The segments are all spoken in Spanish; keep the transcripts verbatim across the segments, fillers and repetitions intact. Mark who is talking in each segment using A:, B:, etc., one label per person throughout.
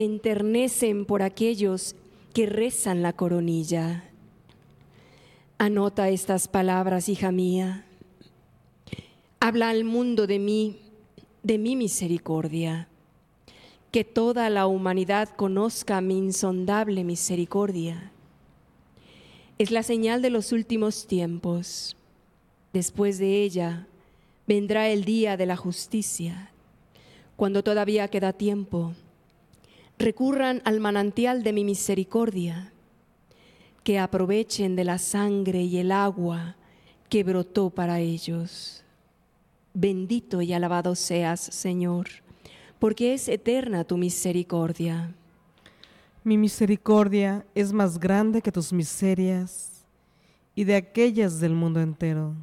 A: enternecen por aquellos que rezan la coronilla. Anota estas palabras, hija mía. Habla al mundo de mí, de mi misericordia. Que toda la humanidad conozca mi insondable misericordia. Es la señal de los últimos tiempos. Después de ella vendrá el día de la justicia. Cuando todavía queda tiempo, recurran al manantial de mi misericordia, que aprovechen de la sangre y el agua que brotó para ellos. Bendito y alabado seas, Señor, porque es eterna tu misericordia.
B: Mi misericordia es más grande que tus miserias y de aquellas del mundo entero.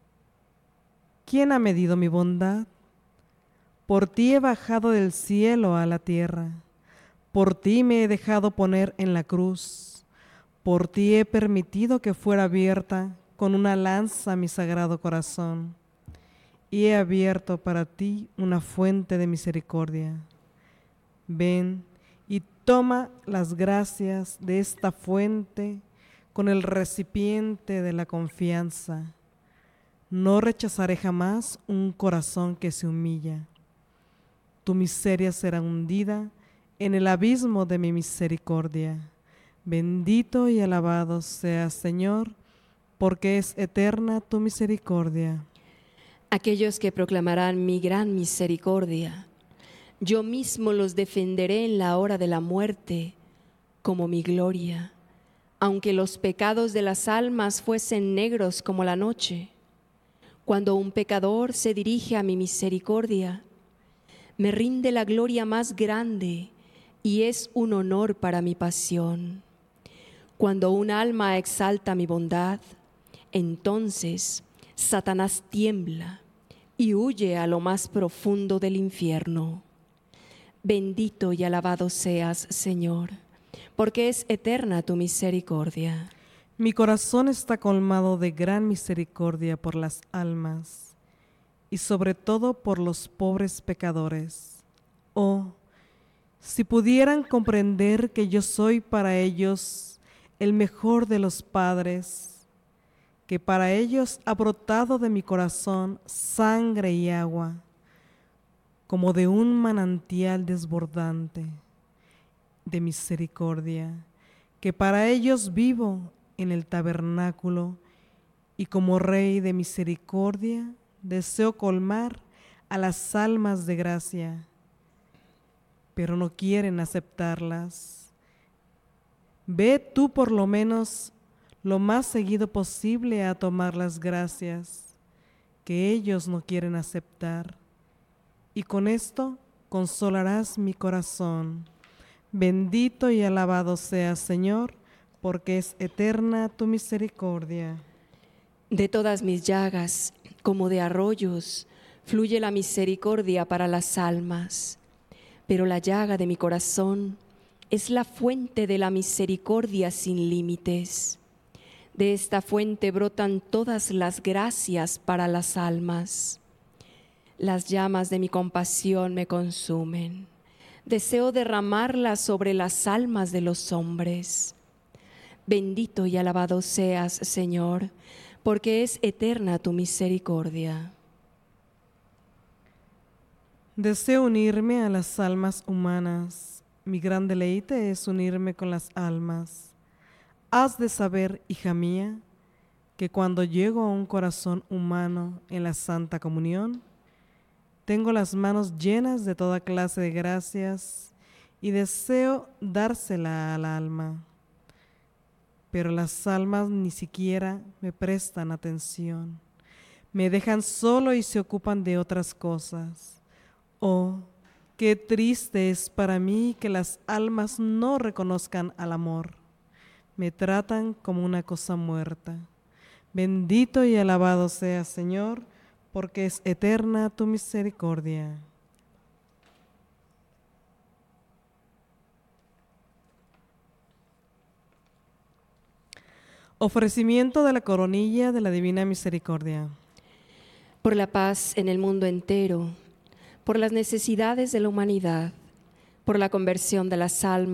B: ¿Quién ha medido mi bondad? Por ti he bajado del cielo a la tierra. Por ti me he dejado poner en la cruz. Por ti he permitido que fuera abierta con una lanza mi sagrado corazón. Y he abierto para ti una fuente de misericordia. Ven y toma las gracias de esta fuente con el recipiente de la confianza. No rechazaré jamás un corazón que se humilla. Tu miseria será hundida en el abismo de mi misericordia. Bendito y alabado seas, Señor, porque es eterna tu misericordia.
A: Aquellos que proclamarán mi gran misericordia, yo mismo los defenderé en la hora de la muerte como mi gloria, aunque los pecados de las almas fuesen negros como la noche. Cuando un pecador se dirige a mi misericordia, me rinde la gloria más grande y es un honor para mi pasión. Cuando un alma exalta mi bondad, entonces Satanás tiembla y huye a lo más profundo del infierno. Bendito y alabado seas, Señor, porque es eterna tu misericordia.
B: Mi corazón está colmado de gran misericordia por las almas y sobre todo por los pobres pecadores. Oh, si pudieran comprender que yo soy para ellos el mejor de los padres, que para ellos ha brotado de mi corazón sangre y agua, como de un manantial desbordante de misericordia, que para ellos vivo en el tabernáculo y como Rey de misericordia deseo colmar a las almas de gracia, pero no quieren aceptarlas. Ve tú por lo menos lo más seguido posible a tomar las gracias que ellos no quieren aceptar, y con esto consolarás mi corazón. Bendito y alabado seas, Señor, porque es eterna tu misericordia.
A: De todas mis llagas, como de arroyos, fluye la misericordia para las almas. Pero la llaga de mi corazón es la fuente de la misericordia sin límites. De esta fuente brotan todas las gracias para las almas. Las llamas de mi compasión me consumen. Deseo derramarlas sobre las almas de los hombres. Bendito y alabado seas, Señor, porque es eterna tu misericordia.
B: Deseo unirme a las almas humanas. Mi gran deleite es unirme con las almas. Has de saber, hija mía, que cuando llego a un corazón humano en la Santa Comunión, tengo las manos llenas de toda clase de gracias y deseo dársela al alma. Pero las almas ni siquiera me prestan atención. Me dejan solo y se ocupan de otras cosas. Oh, qué triste es para mí que las almas no reconozcan al amor. Me tratan como una cosa muerta. Bendito y alabado seas, Señor, porque es eterna tu misericordia. Ofrecimiento de la coronilla de la Divina Misericordia.
A: Por la paz en el mundo entero, por las necesidades de la humanidad, por la conversión de las almas,